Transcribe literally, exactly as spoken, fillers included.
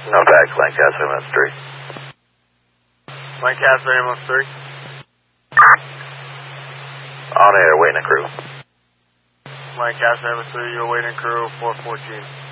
No fax, Lancaster ambulance three. Lancaster ambulance three. On air, waiting a crew. Lancaster ambulance three, you're waiting crew four fourteen.